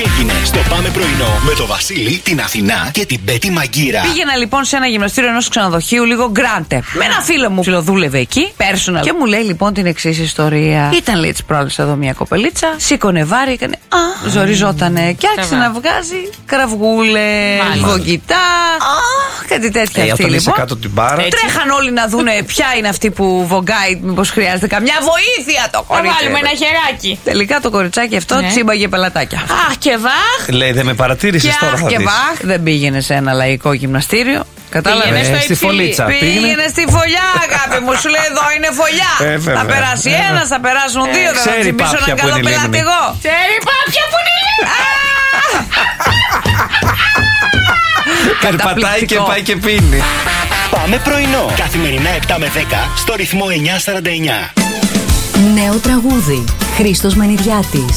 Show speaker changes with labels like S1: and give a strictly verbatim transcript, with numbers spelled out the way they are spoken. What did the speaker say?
S1: έγινε στο Πάμε Πρωινό με το Βασίλη, την Αθηνά και την Πέτη Μαγκύρα.
S2: Πήγαινα λοιπόν σε ένα γυμναστήριο ενός ξενοδοχείου, λίγο γκράντε. Με ένα φίλο μου φιλοδούλευε εκεί, personal. Και μου λέει λοιπόν την εξής ιστορία. Ήταν λέει τις προάλλες εδώ μια κοπελίτσα, σήκωνε βάρη, έκανε α, ζοριζότανε και άρχισε να βγάζει κραυγούλες, γογγιτά, κάτι τέτοια.
S3: Ε,
S2: αυτή
S3: όταν
S2: λοιπόν.
S3: είσαι κάτω την μπάρα.
S2: Τρέχαν όλοι να δούνε ποια είναι αυτή που βογκάει, μήπως χρειάζεται καμιά βοήθεια το κορίτσι.
S4: Να βάλουμε ένα χεράκι.
S2: Τελικά το κοριτσάκι αυτό
S4: Ναι.
S2: τσίμπαγε πελατάκια.
S4: Αχ και βάχ.
S3: Λέει, δεν με παρατήρησες
S2: Και
S3: τώρα.
S2: αχ
S3: θα
S2: και
S3: δεις.
S2: βαχ, δεν πήγαινε σε ένα λαϊκό γυμναστήριο. Κατάλαβε.
S4: Πήγαινε στο
S3: Ε, στη
S4: υψηλή.
S3: φωλίτσα.
S2: Πήγαινε στη φωλιά, αγάπη μου. Σου λέει εδώ είναι φωλιά.
S3: Ε, βέβαια.
S2: Θα περάσει ένα, θα περάσουν δύο. Δεν θα
S3: ξέρει
S2: τσιμπήσω
S3: πάπια
S2: έναν
S3: που
S2: καλό
S3: είναι
S2: πελάτη
S3: λίμνη.
S2: εγώ.
S4: Ξέρει πάπια που είναι λίγο.
S3: Περπατάει και
S2: Καταπληκτικό.
S3: πάει και πίνει.
S1: Πάμε Πρωινό. Καθημερινά επτά με δέκα στο ρυθμό εννιακόσια σαράντα εννιά.
S5: Νέο τραγούδι. Χρήστος Μενιδιάτης.